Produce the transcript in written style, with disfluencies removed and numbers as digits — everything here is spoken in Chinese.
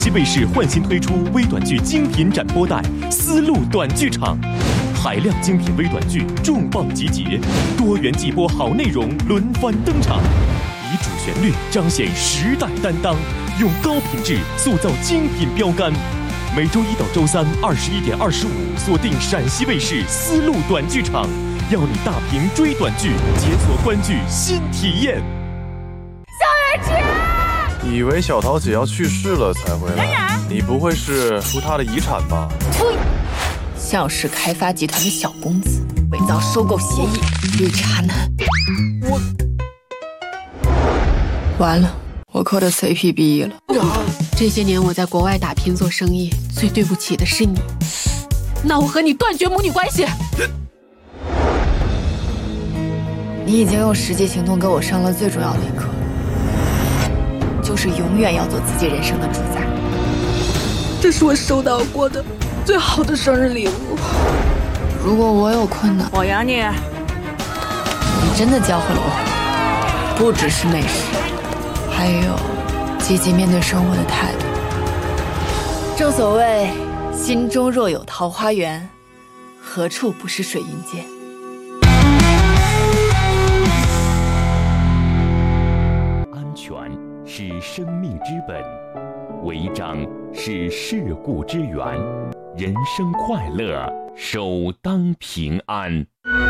西卫视焕新推出微短剧精品展播带《丝路短剧场》，海量精品微短剧重磅集结，多元季播好内容轮番登场，以主旋律彰显时代担当，用高品质塑造精品标杆。每周一到周三21点25，锁定陕西卫视《丝路短剧场》，要你大屏追短剧，解锁观剧新体验。 小月姐， 以为小桃姐要去世了才回来，你不会是出她的遗产吧？ 呸！向氏开发集团的小公子，伪造收购协议，绿茶男。完了，我磕的 CP 毕了。 这些年我在国外打拼做生意，最对不起的是你。那我和你断绝母女关系。 你已经用实际行动给我上了最重要的一课，就是永远要做自己人生的主宰。 这是我收到过的最好的生日礼物。 如果我有困难， 我养你。 你真的教会了我，不只是美食，还有积极面对生活的态度。正所谓，心中若有桃花源，何处不是水云间。 安全是生命之本，违章是事故之源。人生快乐，首当平安。